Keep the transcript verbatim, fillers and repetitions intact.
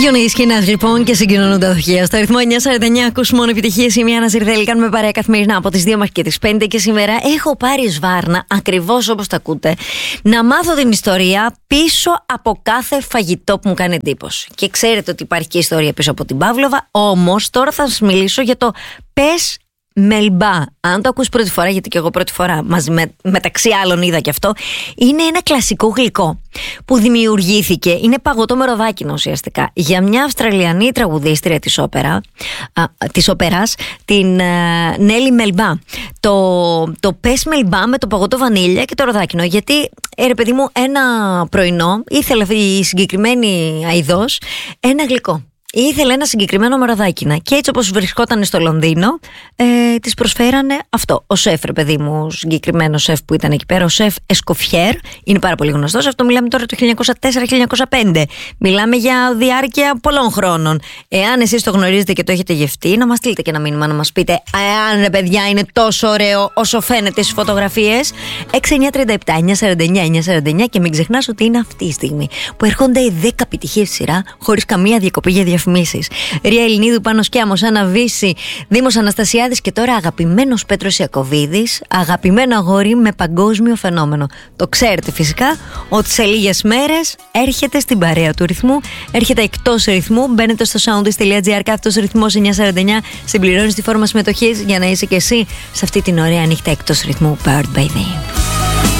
Διονύης Κινάς λοιπόν και συγκοινωνούν τα δοχεία. Στο αριθμό εννιά σαράντα εννιά ακούς μόνο επιτυχίες. Είμαι η Άννα Ζιρδέλη. Κάνουμε παρέα καθημερινά από τις δύο μέχρι και τις πέντε. Και σήμερα έχω πάρει σβάρνα, ακριβώς όπως τα ακούτε, να μάθω την ιστορία πίσω από κάθε φαγητό που μου κάνει εντύπωση. Και ξέρετε ότι υπάρχει και ιστορία πίσω από την Παύλοβα. Όμως τώρα θα σας μιλήσω για το πες Μελμπά. Αν το ακούς πρώτη φορά, γιατί και εγώ πρώτη φορά μαζί με, μεταξύ άλλων είδα και αυτό, είναι ένα κλασικό γλυκό που δημιουργήθηκε, είναι παγωτό με ροδάκινο ουσιαστικά, για μια Αυστραλιανή τραγουδίστρια της, όπερα, α, της όπερας, την α, Νέλη Μελμπά. Το, το πες Μελμπά με το παγωτό βανίλια και το ροδάκινο, γιατί ε, ρε παιδί μου, ένα πρωινό ήθελε η συγκεκριμένη αηδός ένα γλυκό. Ήθελε ένα συγκεκριμένο με ροδάκινα. Και έτσι όπως βρισκόταν στο Λονδίνο, ε, της προσφέρανε αυτό. Ο σεφ, ρε παιδί μου, ο συγκεκριμένο σεφ που ήταν εκεί πέρα, ο σεφ Εσκοφιέρ, είναι πάρα πολύ γνωστός. Αυτό μιλάμε τώρα το χίλια εννιακόσια τέσσερα χίλια εννιακόσια πέντε. Μιλάμε για διάρκεια πολλών χρόνων. Εάν εσείς το γνωρίζετε και το έχετε γευτεί, να μας στείλετε και ένα μήνυμα να μας πείτε εάν, ρε παιδιά, είναι τόσο ωραίο όσο φαίνεται στις φωτογραφίες. έξι εννιά τρία επτά εννιά σαράντα εννιά εννιά σαράντα εννιά. Και μην ξεχνάς ότι είναι αυτή η στιγμή που έρχονται οι δέκα επιτυχίες σειρά χωρίς καμία διακοπή για διαφημίσεις. Ρία Ελληνίδου, Πάνος Κιάμος, Άννα Βύση, Δήμος Αναστασιάδης και τώρα αγαπημένος Πέτρος Ιακωβίδης, αγαπημένο αγόρι με παγκόσμιο φαινόμενο. Το ξέρετε φυσικά ότι σε λίγες μέρες έρχεται στην παρέα του ρυθμού, έρχεται εκτός ρυθμού. Μπαίνετε στο soundist τελεία gr, κάθετος ρυθμός εννιά σαράντα εννιά, συμπληρώνεις τη φόρμα συμμετοχής για να είσαι και εσύ σε αυτή την ωραία νύχτα εκτός ρυθμού. Powered by Them.